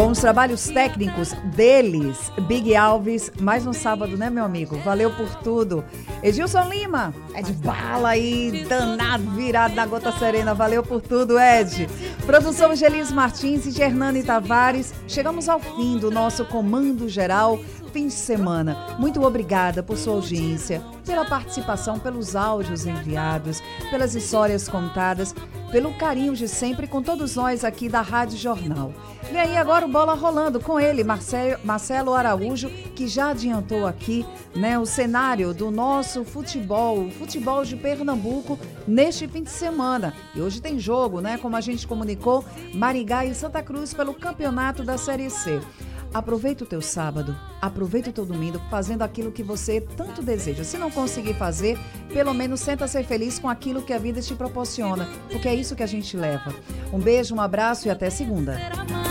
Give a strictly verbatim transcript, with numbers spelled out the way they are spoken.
Com os trabalhos técnicos deles, Big Alves, mais um sábado, né, meu amigo? Valeu por tudo. Edilson Lima, é de bala aí, danado, virado na gota serena. Valeu por tudo, Ed. Produção de Elis Martins e de Hernani Tavares. Chegamos ao fim do nosso Comando Geral, fim de semana. Muito obrigada por sua audiência, pela participação, pelos áudios enviados, pelas histórias contadas, pelo carinho de sempre com todos nós aqui da Rádio Jornal. E aí agora o Bola Rolando com ele, Marcelo, Marcelo Araújo, que já adiantou aqui, né, o cenário do nosso futebol, o futebol de Pernambuco neste fim de semana. E hoje tem jogo, né, como a gente comunicou, Maringá e Santa Cruz pelo campeonato da Série C. Aproveita o teu sábado, aproveita o teu domingo fazendo aquilo que você tanto deseja. Se não conseguir fazer, pelo menos senta ser feliz com aquilo que a vida te proporciona, porque é isso que a gente leva. Um beijo, um abraço e até segunda.